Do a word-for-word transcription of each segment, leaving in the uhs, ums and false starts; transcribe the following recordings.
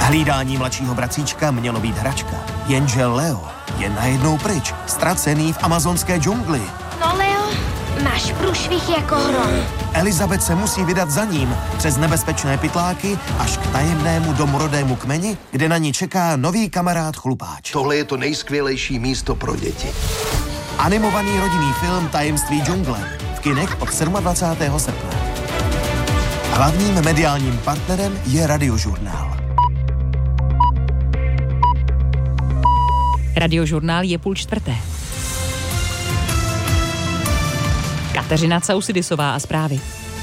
Hlídání mladšího bratříčka mělo být hračka, jenže Leo je najednou pryč, ztracený v amazonské džungli. No Leo, máš průšvih jako hrom. Elizabeth se musí vydat za ním přes nebezpečné pytláky až k tajemnému domorodému kmeni, kde na ní čeká nový kamarád chlupáč. Tohle je to nejskvělejší místo pro děti. Animovaný rodinný film Tajemství džungle v kinech od dvacátého sedmého srpna. Hlavním mediálním partnerem je Radiožurnál. Radiožurnál je půl čtvrté. Kateřina Causidisová a zprávy.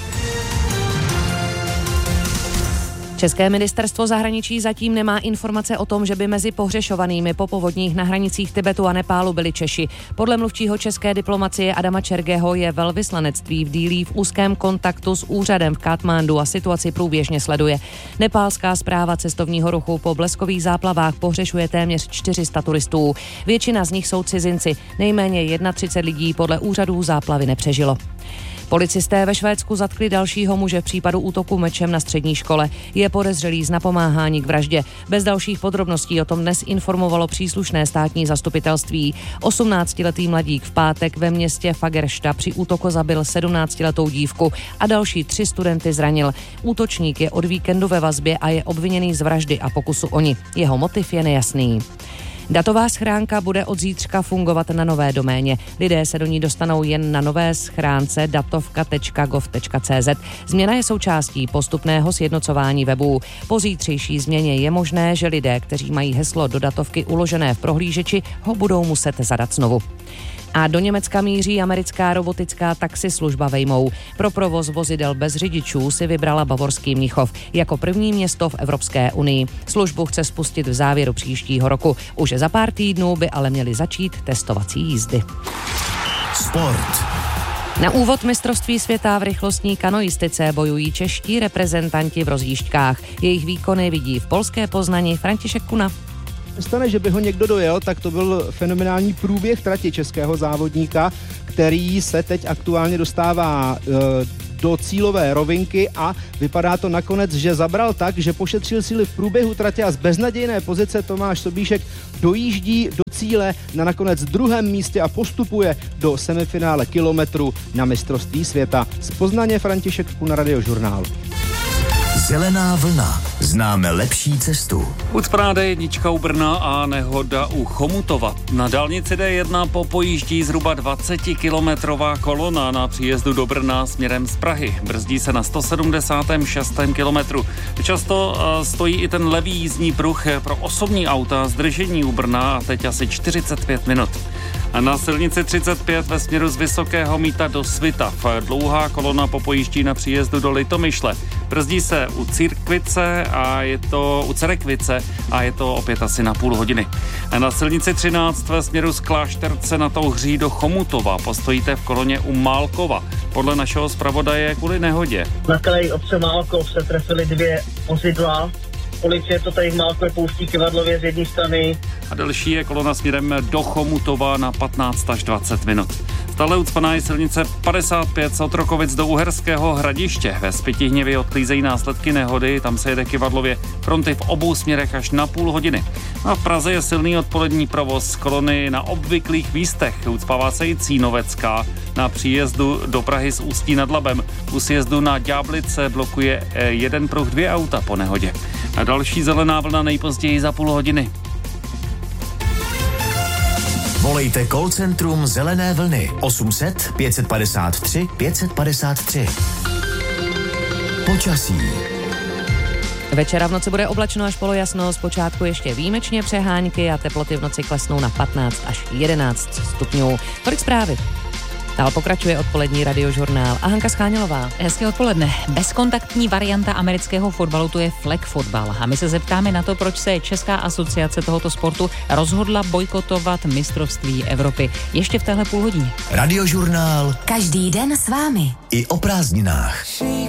České ministerstvo zahraničí zatím nemá informace o tom, že by mezi pohřešovanými po povodních na hranicích Tibetu a Nepálu byli Češi. Podle mluvčího české diplomacie Adama Čergeho je velvyslanectví v Dílí v úzkém kontaktu s úřadem v Katmandu a situaci průběžně sleduje. Nepálská správa cestovního ruchu po bleskových záplavách pohřešuje téměř čtyři sta turistů. Většina z nich jsou cizinci, nejméně třicet jedna lidí podle úřadů záplavy nepřežilo. Policisté ve Švédsku zatkli dalšího muže v případu útoku mečem na střední škole. Je podezřelý z napomáhání k vraždě. Bez dalších podrobností o tom dnes informovalo příslušné státní zastupitelství. osmnáctiletý mladík v pátek ve městě Fagersta při útoku zabil sedmnáctiletou dívku a další tři studenty zranil. Útočník je od víkendu ve vazbě a je obviněný z vraždy a pokusu o ni. Jeho motiv je nejasný. Datová schránka bude od zítřka fungovat na nové doméně. Lidé se do ní dostanou jen na nové schránce datovka tečka gov tečka cé zet. Změna je součástí postupného sjednocování webů. Po zítřejší změně je možné, že lidé, kteří mají heslo do datovky uložené v prohlížeči, ho budou muset zadat znovu. A do Německa míří americká robotická taxislužba Waymo. Pro provoz vozidel bez řidičů si vybrala bavorský Mnichov jako první město v Evropské unii. Službu chce spustit v závěru příštího roku. Už za pár týdnů by ale měly začít testovací jízdy. Sport. Na úvod mistrovství světa v rychlostní kanoistice bojují čeští reprezentanti v rozjížďkách. Jejich výkony vidí v polské Poznani František Kuna. Stane, že by ho někdo dojel, tak to byl fenomenální průběh trati českého závodníka, který se teď aktuálně dostává e, do cílové rovinky a vypadá to nakonec, že zabral tak, že pošetřil síly v průběhu tratě a z beznadějné pozice Tomáš Sobíšek dojíždí do cíle na nakonec druhém místě a postupuje do semifinále kilometru na mistrovství světa. Z Poznaně František Kuna, Radiožurnál. Zelená vlna. Známe lepší cestu. Ucpaná dé jedna u Brna a nehoda u Chomutova. Na dálnici dé jedna popojíždí zhruba dvacetikilometrová kolona na příjezdu do Brna směrem z Prahy. Brzdí se na sto sedmdesátém šestém kilometru. Často uh, stojí i ten levý jízdní pruh pro osobní auta zdržení u Brna a teď asi čtyřicet pět minut. A na silnici třicet pět ve směru z Vysokého Mýta do Svitav. Dlouhá kolona popojíždí na příjezdu do Litomyšle. Brzdí se u Církvice a je to u Cerekvice a je to opět asi na půl hodiny. A na silnici třináct ve směru z Klášterce na Touhří do Chomutova postojíte v koloně u Málkova. Podle našeho zpravodaje kvůli nehodě. Na kraji obce Málkov se trefily dvě vozidla. Policie to tady v Málkově pouští kyvadlově z jedné strany. A delší je kolona směrem do Chomutova na patnáct až dvacet minut. Stále ucpaná je silnice padesát pět z Otrokovic do Uherského Hradiště. Ve Spytihněvě odklízejí následky nehody, tam se jede kyvadlově, fronty v obou směrech až na půl hodiny. A v Praze je silný odpolední provoz kolony na obvyklých místech. Ucpává se i Cínovecká. Na příjezdu do Prahy z Ústí nad Labem u sjezdu na Ďáblice blokuje jeden pruh dvě auta po nehodě. A další zelená vlna nejpozději za půl hodiny. Volejte call centrum Zelené vlny osm set pět padesát tři pět padesát tři. Počasí. Večera v noci bude oblačno až polojasno, zpočátku ještě výjimečně přehánky a teploty v noci klesnou na patnáct až jedenáct stupňů. Tolik zprávy. Dál pokračuje odpolední Radiožurnál a Hanka Schánělová. Hezké odpoledne. Bezkontaktní varianta amerického fotbalu to je flag fotbal. A my se zeptáme na to, proč se Česká asociace tohoto sportu rozhodla bojkotovat mistrovství Evropy. Ještě v téhle půl hodině. Radiožurnál. Každý den s vámi. I o prázdninách.